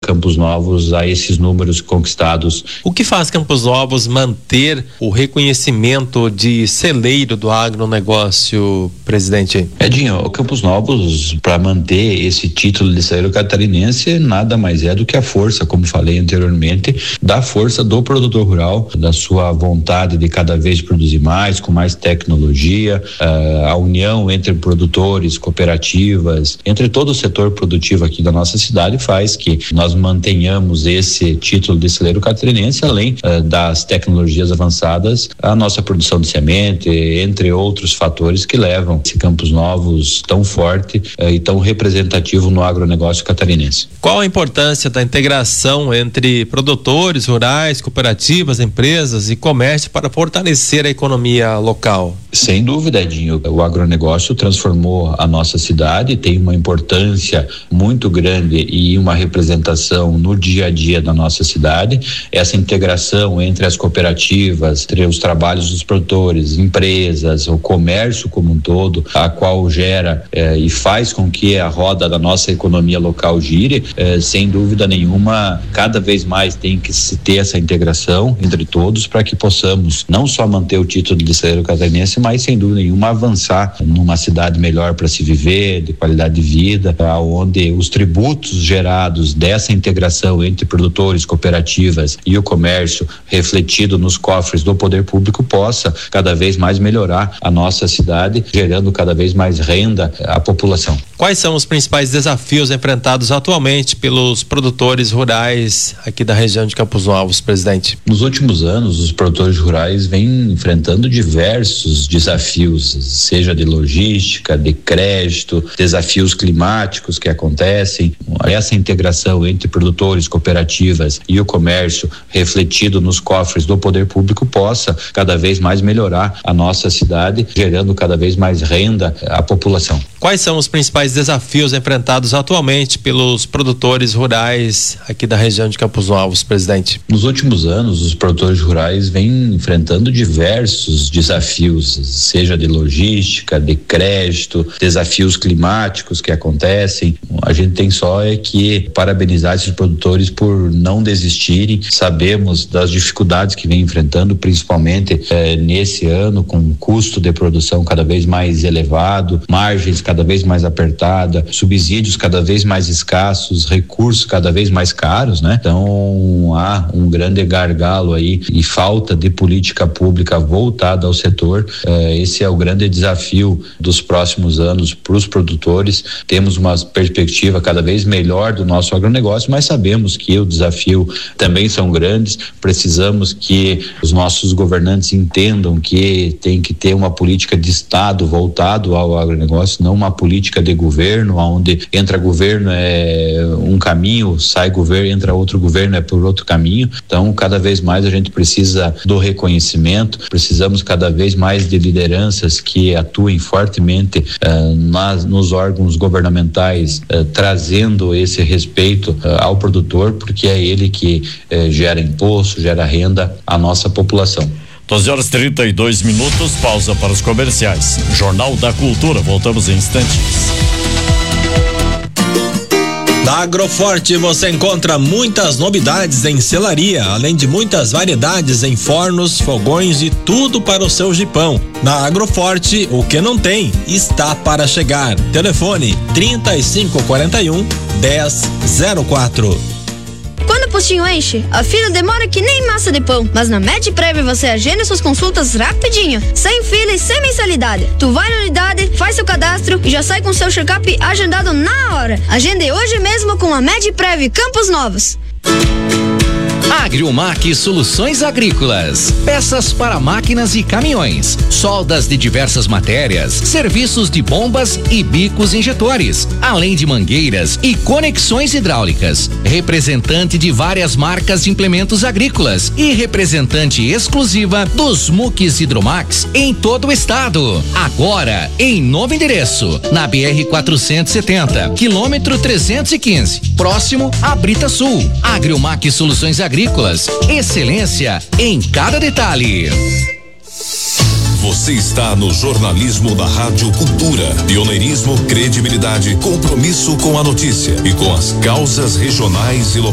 Campos Novos a esses números conquistados. O que faz Campos Novos manter o reconhecimento de celeiro do agronegócio, presidente? Edinho, o Campos Novos, para manter esse título de celeiro catarinense, nada mais é do que a força, como falei anteriormente, da força do produtor rural, da sua vontade de cada vez produzir mais, com mais tecnologia, a união entre produtores, cooperativas, entre todo o setor produtivo aqui da nossa cidade faz que nós mantenhamos esse título de celeiro catarinense, além das tecnologias avançadas, a nossa produção de semente, entre outros fatores que levam esse Campos Novos tão forte e tão representativo no agronegócio catarinense. Qual a importância da integração entre produtores rurais, cooperativas, empresas e comércio para fortalecer a economia local? Sem dúvida, Edinho, o agronegócio transformou a nossa cidade, tem uma importância muito grande e uma representação no dia a dia da nossa cidade. Essa integração entre as cooperativas, entre os trabalhos dos produtores, empresas, o comércio como um todo, a qual gera e faz com que a roda da nossa economia local gire, sem dúvida nenhuma, cada vez mais tem que se ter essa integração entre todos para que possamos não só manter o título de celeiro catarinense, mas sem dúvida nenhuma avançar numa cidade melhor para se viver, de qualidade de vida, onde os tributos gerados dessa integração entre produtores, cooperativas e o comércio refletido nos cofres do poder público possa cada vez mais melhorar a nossa cidade, gerando cada vez mais renda à população. Quais são os principais desafios enfrentados atualmente pelos produtores rurais aqui da região de Campos Novos, presidente? Nos últimos anos, os produtores rurais vêm enfrentando diversos desafios, seja de logística, de crédito, desafios climáticos que acontecem. Essa integração entre produtores, cooperativas e o comércio refletido nos cofres do poder público possa cada vez mais melhorar a nossa cidade, gerando cada vez mais renda à população. Quais são os principais desafios enfrentados atualmente pelos produtores rurais aqui da região de Campos Novos, presidente? Nos últimos anos, os produtores rurais vêm enfrentando diversos desafios, seja de logística, de crédito, desafios climáticos que acontecem. A gente tem só que parabenizar esses produtores por não desistirem. Sabemos das dificuldades que vem enfrentando, principalmente nesse ano, com um custo de produção cada vez mais elevado, margens cada vez mais apertada, subsídios cada vez mais escassos, recursos cada vez mais caros, né? Então há um grande gargalo aí e falta de política pública voltada ao setor. Esse é o grande desafio dos próximos anos para os produtores. Temos uma perspectiva cada vez melhor do nosso agronegócio, mas sabemos que o desafio também são grandes. Precisamos que os nossos governantes entendam que tem que ter uma política de Estado voltado ao agronegócio, não uma política de governo, onde entra governo é um caminho, sai governo, entra outro governo é por outro caminho. Então, cada vez mais a gente precisa do reconhecimento, precisamos cada vez mais de lideranças que atuem fortemente nos órgãos governamentais, trazendo esse respeito ao produtor, porque é ele que gera imposto, gera renda à nossa população. 12h32, pausa para os comerciais. Jornal da Cultura, voltamos em instantes. Na Agroforte você encontra muitas novidades em selaria, além de muitas variedades em fornos, fogões e tudo para o seu jipão. Na Agroforte, o que não tem está para chegar. Telefone 3541 1004. Quando o postinho enche, a fila demora que nem massa de pão. Mas na MedPrev você agenda suas consultas rapidinho, sem fila e sem mensalidade. Tu vai na unidade, faz seu cadastro e já sai com seu check-up agendado na hora. Agende hoje mesmo com a MedPrev Campos Novos. Agriomac Soluções Agrícolas, peças para máquinas e caminhões, soldas de diversas matérias, serviços de bombas e bicos injetores, além de mangueiras e conexões hidráulicas. Representante de várias marcas de implementos agrícolas e representante exclusiva dos Muques Hidromax em todo o estado. Agora, em novo endereço, na BR 470, quilômetro 315, próximo a Brita Sul. Agriomac Soluções Agrícolas, excelência em cada detalhe. Você está no jornalismo da Rádio Cultura. Pioneirismo, credibilidade, compromisso com a notícia e com as causas regionais e locais.